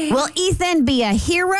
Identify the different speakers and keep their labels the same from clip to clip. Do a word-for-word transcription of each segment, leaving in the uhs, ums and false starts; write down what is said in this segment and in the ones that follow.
Speaker 1: Will Ethan be a hero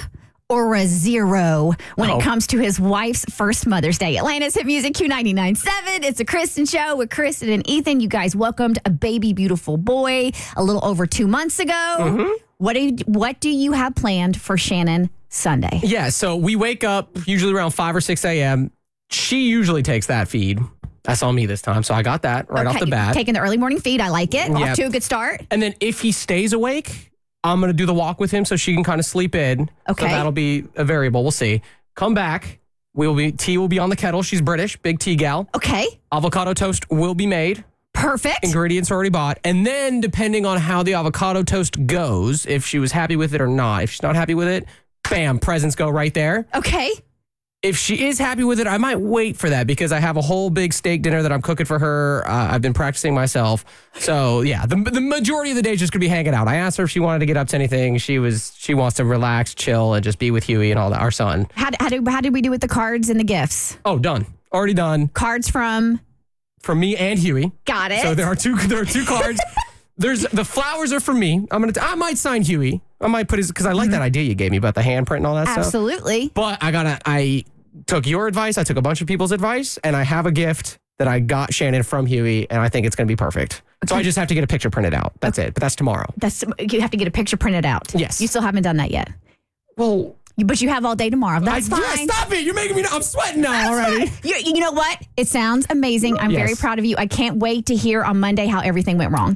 Speaker 1: or a zero when oh. it comes to his wife's first Mother's Day? Atlanta's Hit Music Q ninety-nine point seven. It's a Kristen show with Kristen and Ethan. You guys welcomed a baby beautiful boy a little over two months ago. Mm-hmm. What do you, what do you have planned for Shannon Sunday?
Speaker 2: Yeah, so we wake up usually around five or six a.m. She usually takes that feed. That's on me this time, so I got that right okay. off the bat.
Speaker 1: Taking the early morning feed. I like it.
Speaker 2: Yep.
Speaker 1: Off to a good start.
Speaker 2: And then if he stays awake, I'm going to do the walk with him so she can kind of sleep in.
Speaker 1: Okay.
Speaker 2: So that'll be a variable. We'll see. Come back. We will be tea will be on the kettle. She's British. Big tea gal.
Speaker 1: Okay.
Speaker 2: Avocado toast will be made.
Speaker 1: Perfect.
Speaker 2: Ingredients already bought. And then depending on how the avocado toast goes, if she was happy with it or not, if she's not happy with it, bam, presents go right there.
Speaker 1: Okay.
Speaker 2: If she is happy with it, I might wait for that because I have a whole big steak dinner that I'm cooking for her. Uh, I've been practicing myself. So, yeah, the the majority of the day is just going to be hanging out. I asked her if she wanted to get up to anything. She was she wants to relax, chill, and just be with Huey and all that, our son.
Speaker 1: How, how, did, how did we do with the cards and the gifts?
Speaker 2: Oh, done. Already done.
Speaker 1: Cards from?
Speaker 2: From me and Huey.
Speaker 1: Got it.
Speaker 2: So there are two there are two cards. There's the flowers are for me. I'm gonna. I might sign Huey. I might put his because I like mm-hmm. that idea you gave me about the handprint and all that
Speaker 1: Absolutely.
Speaker 2: stuff. Absolutely. But I gotta. I took your advice. I took a bunch of people's advice, and I have a gift that I got Shannon from Huey, and I think it's gonna be perfect. Okay. So I just have to get a picture printed out. That's okay. it. But that's tomorrow.
Speaker 1: That's you have to get a picture printed out.
Speaker 2: Yes.
Speaker 1: You still haven't done that yet.
Speaker 2: Well.
Speaker 1: But you have all day tomorrow. That's
Speaker 2: I,
Speaker 1: fine.
Speaker 2: Yeah, stop it. You're making me, I'm sweating now
Speaker 1: That's
Speaker 2: already.
Speaker 1: You, you know what? It sounds amazing. I'm yes. very proud of you. I can't wait to hear on Monday how everything went wrong.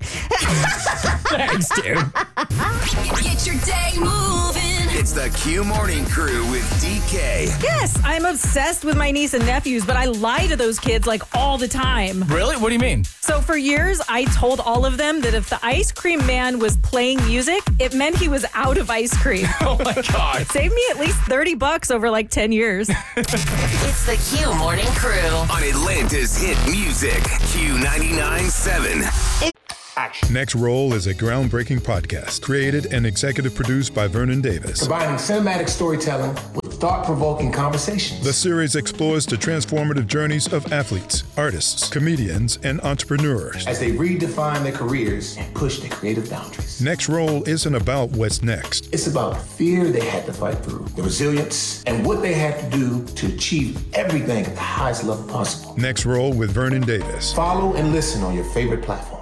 Speaker 2: Thanks, dude.
Speaker 3: Get your day moving.
Speaker 4: It's the Q Morning Crew with D K.
Speaker 5: Yes, I'm obsessed with my niece and nephews, but I lie to those kids like all the time.
Speaker 6: Really? What do you mean?
Speaker 5: So for years, I told all of them that if the ice cream man was playing music, it meant he was out of ice cream.
Speaker 6: Oh my God.
Speaker 5: Saved me at least thirty bucks over like ten years.
Speaker 3: It's the Q Morning Crew
Speaker 4: on Atlanta's Hit Music, Q ninety-nine point seven.
Speaker 7: Action. Next Roll is a groundbreaking podcast created and executive produced by Vernon Davis.
Speaker 8: Combining cinematic storytelling with thought-provoking conversations.
Speaker 7: The series explores the transformative journeys of athletes, artists, comedians, and entrepreneurs
Speaker 8: as they redefine their careers and push their creative boundaries.
Speaker 7: Next Roll isn't about what's next.
Speaker 8: It's about the fear they had to fight through, the resilience, and what they had to do to achieve everything at the highest level possible.
Speaker 7: Next Roll with Vernon Davis.
Speaker 8: Follow and listen on your favorite platform.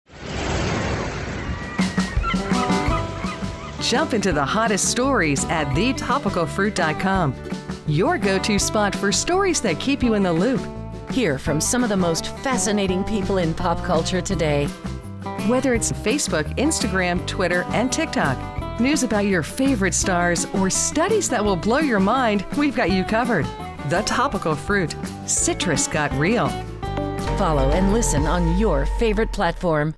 Speaker 9: Jump into the hottest stories at the topical fruit dot com. Your go-to spot for stories that keep you in the loop.
Speaker 10: Hear from some of the most fascinating people in pop culture today.
Speaker 9: Whether it's Facebook, Instagram, Twitter, and TikTok, news about your favorite stars, or studies that will blow your mind, we've got you covered. The Topical Fruit. Citrus got real.
Speaker 10: Follow and listen on your favorite platform.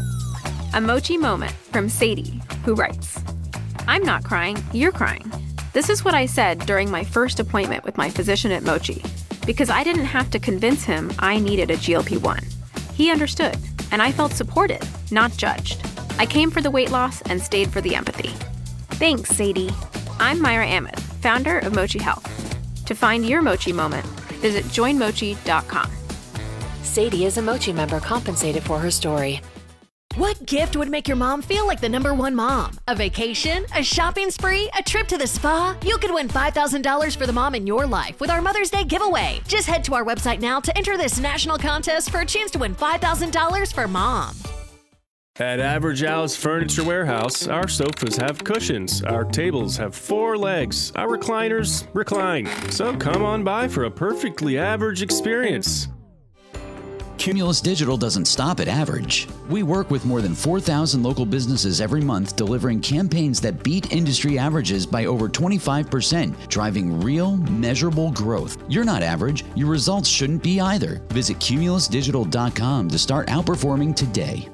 Speaker 11: A Mochi moment from Sadie, who writes, I'm not crying, you're crying. This is what I said during my first appointment with my physician at Mochi, because I didn't have to convince him I needed a G L P one. He understood, and I felt supported, not judged. I came for the weight loss and stayed for the empathy. Thanks, Sadie. I'm Myra Ahmed, founder of Mochi Health. To find your Mochi moment, visit join mochi dot com.
Speaker 10: Sadie is a Mochi member compensated for her story.
Speaker 12: What gift would make your mom feel like the number one mom? A vacation? A shopping spree? A trip to the spa? You could win five thousand dollars for the mom in your life with our Mother's Day giveaway. Just head to our website now to enter this national contest for a chance to win five thousand dollars for mom.
Speaker 13: At Average Al's Furniture Warehouse, our sofas have cushions, our tables have four legs, our recliners recline. So come on by for a perfectly average experience.
Speaker 14: Cumulus Digital doesn't stop at average. We work with more than four thousand local businesses every month, delivering campaigns that beat industry averages by over twenty-five percent, driving real, measurable growth. You're not average. Your results shouldn't be either. Visit cumulus digital dot com to start outperforming today.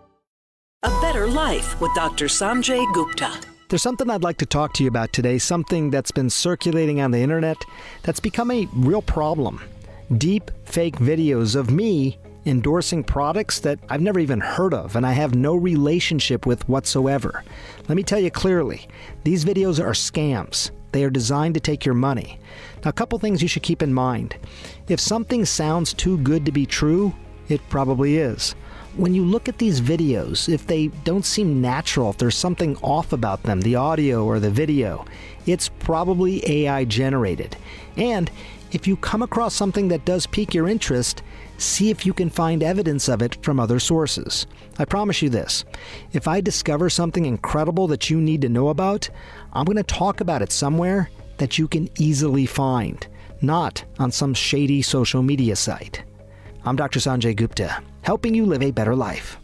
Speaker 15: A Better Life with Doctor Sanjay Gupta.
Speaker 16: There's something I'd like to talk to you about today, something that's been circulating on the internet that's become a real problem. Deep fake videos of me endorsing products that I've never even heard of and I have no relationship with whatsoever. Let me tell you clearly, these videos are scams. They are designed to take your money. Now, a couple things you should keep in mind. If something sounds too good to be true, it probably is. when you look at these videos, if they don't seem natural, if there's something off about them, the audio or the video, it's probably A I generated. And if you come across something that does pique your interest, see if you can find evidence of it from other sources. I promise you this, if I discover something incredible that you need to know about, I'm going to talk about it somewhere that you can easily find, not on some shady social media site. I'm Doctor Sanjay Gupta, helping you live a better life.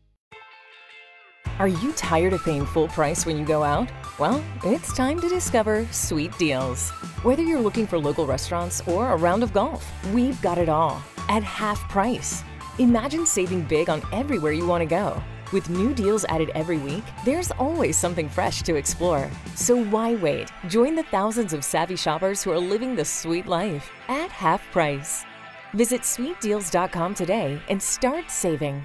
Speaker 6: Are you tired of paying full price when you go out? Well, it's time to discover Sweet Deals. Whether you're looking for local restaurants or a round of golf, we've got it all at half price. Imagine saving big on everywhere you want to go. With new deals added every week, there's always something fresh to explore. So why wait? Join the thousands of savvy shoppers who are living the sweet life at half price. Visit sweet deals dot com today and start saving.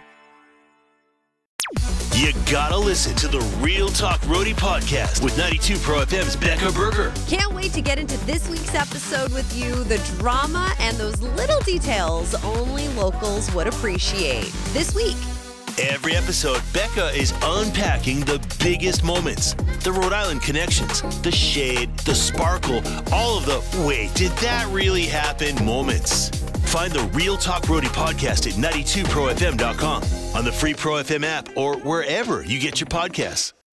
Speaker 17: You gotta listen to the Real Talk Roadie podcast with ninety-two Pro F M's Becca Berger.
Speaker 18: Can't wait to get into this week's episode with you. The drama and those little details only locals would appreciate. This week.
Speaker 17: Every episode, Becca is unpacking the biggest moments, the Rhode Island connections, the shade, the sparkle, all of the wait, did that really happen moments. Find the Real Talk Roadie podcast at ninety-two pro f m dot com, on the free Pro F M app, or wherever you get your podcasts.